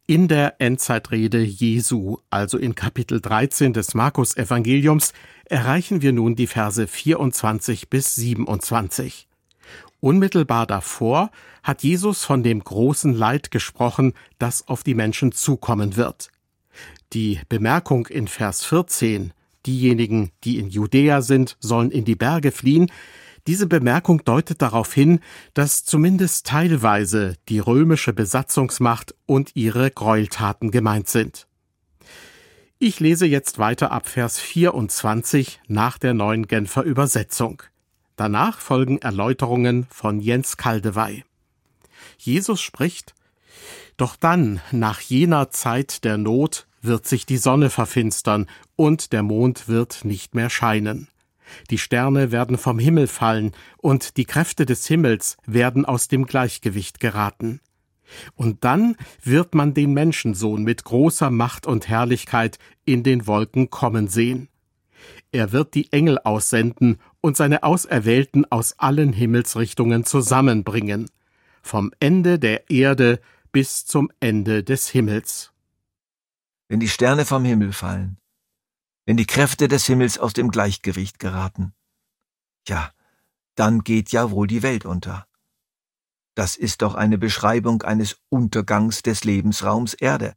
In der Endzeitrede Jesu, also in Kapitel 13 des Markus-Evangeliums, erreichen wir nun die Verse 24 bis 27. Unmittelbar davor hat Jesus von dem großen Leid gesprochen, das auf die Menschen zukommen wird. Die Bemerkung in Vers 14, diejenigen, die in Judäa sind, sollen in die Berge fliehen, diese Bemerkung deutet darauf hin, dass zumindest teilweise die römische Besatzungsmacht und ihre Gräueltaten gemeint sind. Ich lese jetzt weiter ab Vers 24 nach der Neuen Genfer Übersetzung. Danach folgen Erläuterungen von Jens Kaldewey. Jesus spricht: Doch dann, nach jener Zeit der Not, wird sich die Sonne verfinstern und der Mond wird nicht mehr scheinen. Die Sterne werden vom Himmel fallen und die Kräfte des Himmels werden aus dem Gleichgewicht geraten. Und dann wird man den Menschensohn mit großer Macht und Herrlichkeit in den Wolken kommen sehen. Er wird die Engel aussenden und seine Auserwählten aus allen Himmelsrichtungen zusammenbringen, vom Ende der Erde bis zum Ende des Himmels. Wenn die Sterne vom Himmel fallen, wenn die Kräfte des Himmels aus dem Gleichgewicht geraten, ja, dann geht ja wohl die Welt unter. Das ist doch eine Beschreibung eines Untergangs des Lebensraums Erde.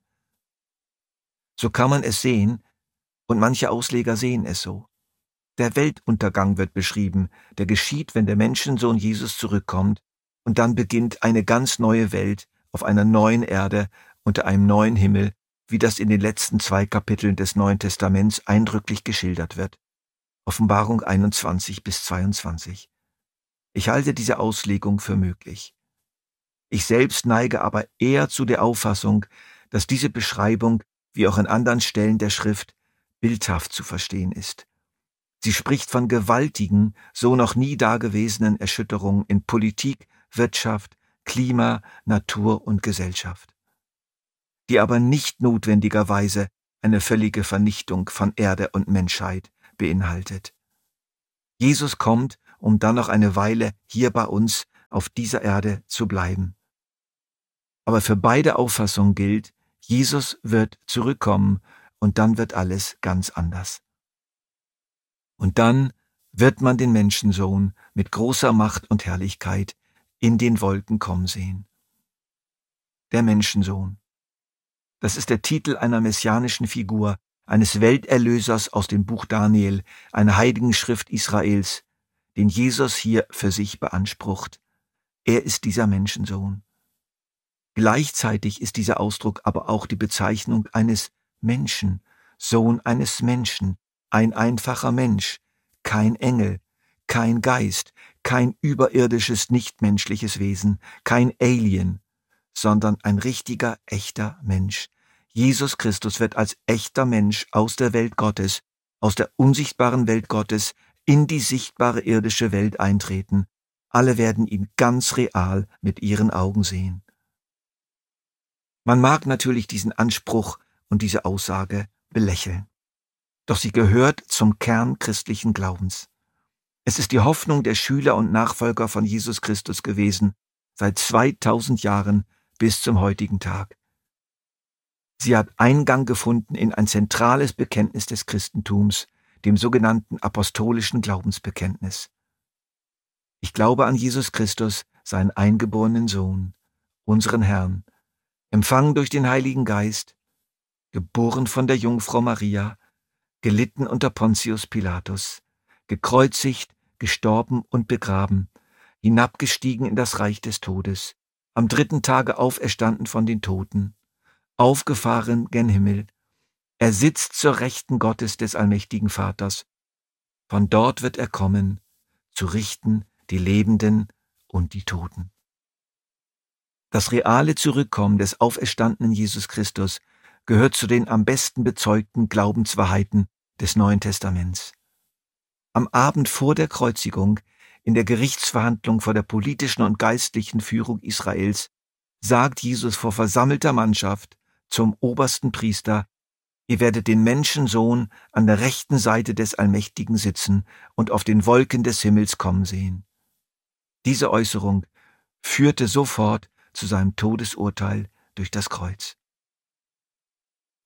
So kann man es sehen, und manche Ausleger sehen es so. Der Weltuntergang wird beschrieben, der geschieht, wenn der Menschensohn Jesus zurückkommt, und dann beginnt eine ganz neue Welt auf einer neuen Erde unter einem neuen Himmel, wie das in den letzten 2 Kapiteln des Neuen Testaments eindrücklich geschildert wird. Offenbarung 21 bis 22. Ich halte diese Auslegung für möglich. Ich selbst neige aber eher zu der Auffassung, dass diese Beschreibung, wie auch an anderen Stellen der Schrift, bildhaft zu verstehen ist. Sie spricht von gewaltigen, so noch nie dagewesenen Erschütterungen in Politik, Wirtschaft, Klima, Natur und Gesellschaft, die aber nicht notwendigerweise eine völlige Vernichtung von Erde und Menschheit beinhaltet. Jesus kommt, um dann noch eine Weile hier bei uns auf dieser Erde zu bleiben. Aber für beide Auffassungen gilt, Jesus wird zurückkommen und dann wird alles ganz anders. Und dann wird man den Menschensohn mit großer Macht und Herrlichkeit in den Wolken kommen sehen. Der Menschensohn. Das ist der Titel einer messianischen Figur, eines Welterlösers aus dem Buch Daniel, einer heiligen Schrift Israels, den Jesus hier für sich beansprucht. Er ist dieser Menschensohn. Gleichzeitig ist dieser Ausdruck aber auch die Bezeichnung eines Menschen, Sohn eines Menschen, ein einfacher Mensch, kein Engel, kein Geist, kein überirdisches, nichtmenschliches Wesen, kein Alien, sondern ein richtiger, echter Mensch. Jesus Christus wird als echter Mensch aus der Welt Gottes, aus der unsichtbaren Welt Gottes, in die sichtbare irdische Welt eintreten. Alle werden ihn ganz real mit ihren Augen sehen. Man mag natürlich diesen Anspruch und diese Aussage belächeln. Doch sie gehört zum Kern christlichen Glaubens. Es ist die Hoffnung der Schüler und Nachfolger von Jesus Christus gewesen, seit 2000 Jahren bis zum heutigen Tag. Sie hat Eingang gefunden in ein zentrales Bekenntnis des Christentums, dem sogenannten apostolischen Glaubensbekenntnis. Ich glaube an Jesus Christus, seinen eingeborenen Sohn, unseren Herrn, empfangen durch den Heiligen Geist, geboren von der Jungfrau Maria, gelitten unter Pontius Pilatus, gekreuzigt, gestorben und begraben, hinabgestiegen in das Reich des Todes, am 3. Tage auferstanden von den Toten, aufgefahren gen Himmel. Er sitzt zur Rechten Gottes des allmächtigen Vaters. Von dort wird er kommen, zu richten die Lebenden und die Toten. Das reale Zurückkommen des auferstandenen Jesus Christus gehört zu den am besten bezeugten Glaubenswahrheiten des Neuen Testaments. Am Abend vor der Kreuzigung, in der Gerichtsverhandlung vor der politischen und geistlichen Führung Israels, sagt Jesus vor versammelter Mannschaft zum obersten Priester: Ihr werdet den Menschensohn an der rechten Seite des Allmächtigen sitzen und auf den Wolken des Himmels kommen sehen. Diese Äußerung führte sofort zu seinem Todesurteil durch das Kreuz.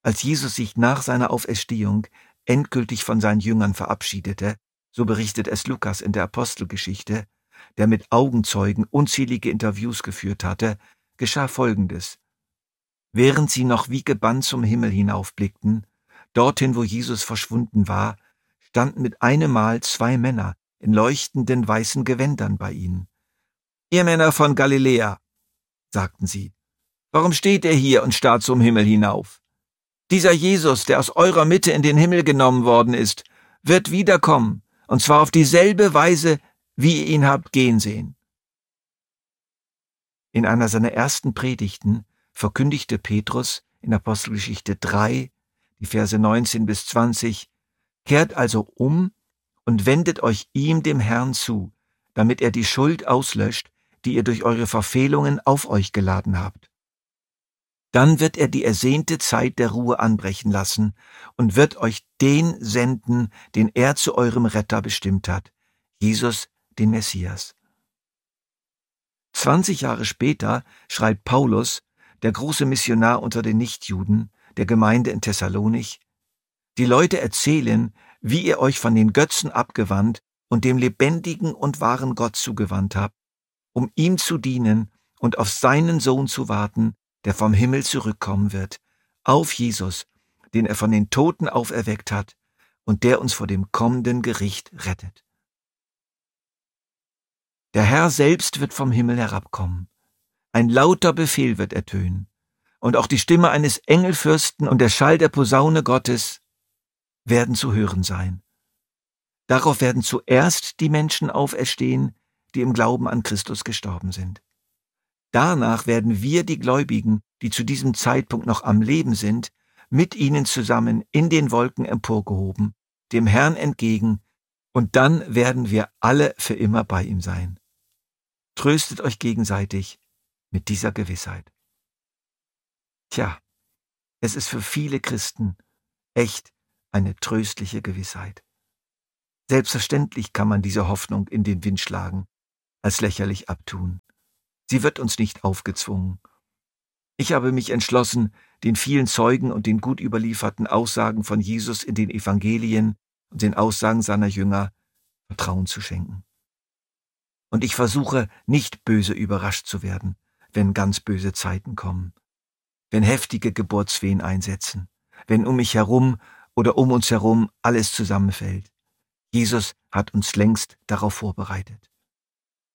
Als Jesus sich nach seiner Auferstehung endgültig von seinen Jüngern verabschiedete, so berichtet es Lukas in der Apostelgeschichte, der mit Augenzeugen unzählige Interviews geführt hatte, geschah Folgendes. Während sie noch wie gebannt zum Himmel hinaufblickten, dorthin, wo Jesus verschwunden war, standen mit einem Mal 2 Männer in leuchtenden weißen Gewändern bei ihnen. »Ihr Männer von Galiläa«, sagten sie, »warum steht ihr hier und starrt zum Himmel hinauf? Dieser Jesus, der aus eurer Mitte in den Himmel genommen worden ist, wird wiederkommen, und zwar auf dieselbe Weise, wie ihr ihn habt gehen sehen.« In einer seiner ersten Predigten verkündigte Petrus in Apostelgeschichte 3, die Verse 19 bis 20, »Kehrt also um und wendet euch ihm, dem Herrn, zu, damit er die Schuld auslöscht, die ihr durch eure Verfehlungen auf euch geladen habt. Dann wird er die ersehnte Zeit der Ruhe anbrechen lassen und wird euch den senden, den er zu eurem Retter bestimmt hat, Jesus, den Messias.« 20 Jahre später schreibt Paulus, der große Missionar unter den Nichtjuden, der Gemeinde in Thessalonich, »Die Leute erzählen, wie ihr euch von den Götzen abgewandt und dem lebendigen und wahren Gott zugewandt habt, um ihm zu dienen und auf seinen Sohn zu warten, der vom Himmel zurückkommen wird, auf Jesus, den er von den Toten auferweckt hat und der uns vor dem kommenden Gericht rettet. Der Herr selbst wird vom Himmel herabkommen. Ein lauter Befehl wird ertönen, und auch die Stimme eines Engelfürsten und der Schall der Posaune Gottes werden zu hören sein. Darauf werden zuerst die Menschen auferstehen, die im Glauben an Christus gestorben sind. Danach werden wir, die Gläubigen, die zu diesem Zeitpunkt noch am Leben sind, mit ihnen zusammen in den Wolken emporgehoben, dem Herrn entgegen, und dann werden wir alle für immer bei ihm sein. Tröstet euch gegenseitig mit dieser Gewissheit. Tja, es ist für viele Christen echt eine tröstliche Gewissheit. Selbstverständlich kann man diese Hoffnung in den Wind schlagen, als lächerlich abtun. Sie wird uns nicht aufgezwungen. Ich habe mich entschlossen, den vielen Zeugen und den gut überlieferten Aussagen von Jesus in den Evangelien und den Aussagen seiner Jünger Vertrauen zu schenken. Und ich versuche, nicht böse überrascht zu werden, wenn ganz böse Zeiten kommen, wenn heftige Geburtswehen einsetzen, wenn um mich herum oder um uns herum alles zusammenfällt. Jesus hat uns längst darauf vorbereitet.